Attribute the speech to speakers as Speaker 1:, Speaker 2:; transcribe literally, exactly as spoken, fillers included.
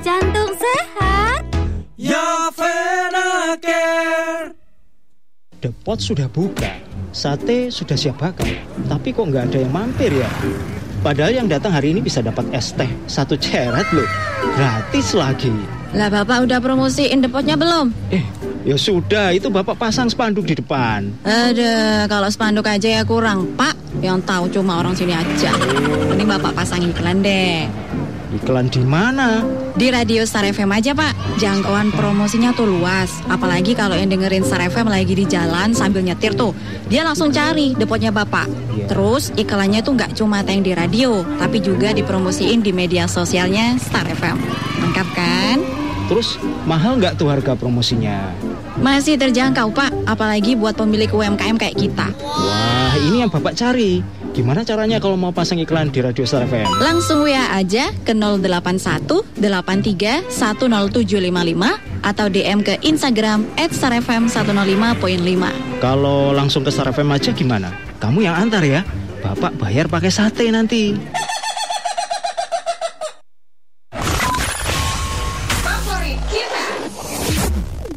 Speaker 1: jantung sehat.
Speaker 2: Ya Venacare.
Speaker 3: Depot sudah buka, sate sudah siap bakar, tapi kok nggak ada yang mampir ya? Padahal yang datang hari ini bisa dapat es teh satu ceret loh, gratis lagi.
Speaker 4: Lah Bapak udah promosiin Depotnya belum?
Speaker 3: Eh, ya sudah, itu Bapak pasang spanduk di depan.
Speaker 4: Ada, kalau spanduk aja ya kurang, Pak. Yang tahu cuma orang sini aja. Ini Bapak pasang iklan deh.
Speaker 3: Iklan di mana?
Speaker 4: Di radio Star F M aja Pak. Jangkauan promosinya tuh luas. Apalagi kalau yang dengerin Star F M lagi di jalan sambil nyetir tuh, dia langsung cari Depotnya Bapak.
Speaker 3: Yeah.
Speaker 4: Terus iklannya tuh nggak cuma tayang di radio, tapi juga dipromosiin di media sosialnya Star F M. Lengkap kan?
Speaker 3: Terus mahal nggak tuh harga promosinya?
Speaker 4: Masih terjangkau Pak, apalagi buat pemilik U M K M kayak kita.
Speaker 3: Wah, ini yang Bapak cari. Gimana caranya kalau mau pasang iklan di radio Star F M?
Speaker 4: Langsung W A aja ke nol delapan satu delapan tiga satu nol tujuh lima lima atau D M ke Instagram et star f m seratus lima koma lima.
Speaker 3: Kalau langsung ke Star F M aja gimana? Kamu yang antar ya. Bapak bayar pakai sate nanti.
Speaker 5: Favorit kita.